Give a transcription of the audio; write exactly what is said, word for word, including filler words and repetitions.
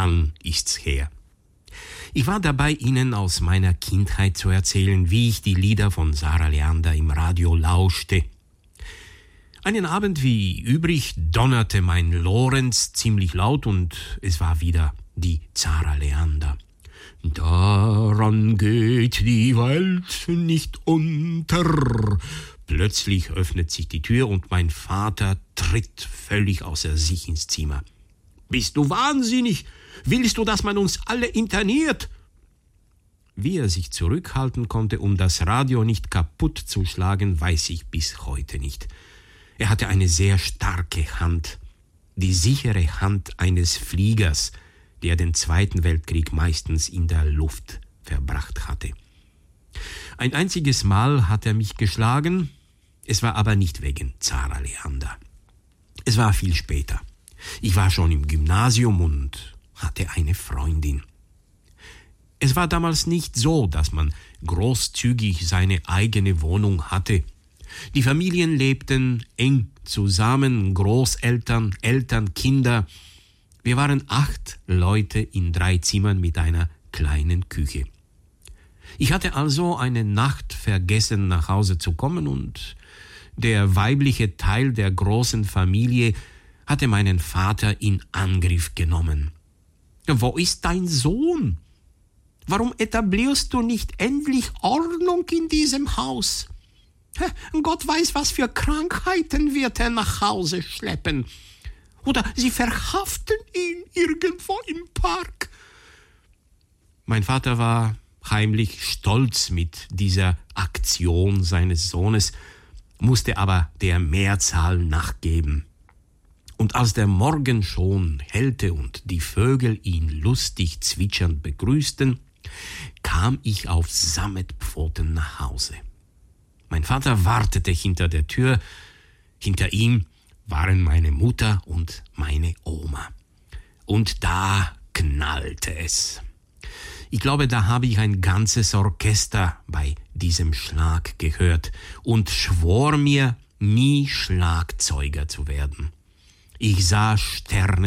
lang ist's her. Ich war dabei, Ihnen aus meiner Kindheit zu erzählen, wie ich die Lieder von Sarah Leander im Radio lauschte. Einen Abend wie übrig donnerte mein Lorenz ziemlich laut und es war wieder die Sarah Leander. Daran geht die Welt nicht unter. Plötzlich öffnet sich die Tür und mein Vater tritt völlig außer sich ins Zimmer. »Bist du wahnsinnig? Willst du, dass man uns alle interniert?« Wie er sich zurückhalten konnte, um das Radio nicht kaputt zu schlagen, weiß ich bis heute nicht. Er hatte eine sehr starke Hand, die sichere Hand eines Fliegers, der den Zweiten Weltkrieg meistens in der Luft verbracht hatte. Ein einziges Mal hat er mich geschlagen, es war aber nicht wegen Sarah Leander. Es war viel später. Ich war schon im Gymnasium und hatte eine Freundin. Es war damals nicht so, dass man großzügig seine eigene Wohnung hatte. Die Familien lebten eng zusammen, Großeltern, Eltern, Kinder. Wir waren acht Leute in drei Zimmern mit einer kleinen Küche. Ich hatte also eine Nacht vergessen, nach Hause zu kommen, und der weibliche Teil der großen Familie hatte meinen Vater in Angriff genommen. »Wo ist dein Sohn? Warum etablierst du nicht endlich Ordnung in diesem Haus? Gott weiß, was für Krankheiten wird er nach Hause schleppen. Oder sie verhaften ihn irgendwo im Park.« Mein Vater war heimlich stolz mit dieser Aktion seines Sohnes, musste aber der Mehrzahl nachgeben. Und als der Morgen schon hellte und die Vögel ihn lustig zwitschernd begrüßten, kam ich auf Sammetpfoten nach Hause. Mein Vater wartete hinter der Tür. Hinter ihm waren meine Mutter und meine Oma. Und da knallte es. Ich glaube, da habe ich ein ganzes Orchester bei diesem Schlag gehört und schwor mir, nie Schlagzeuger zu werden. Ich sah Sterne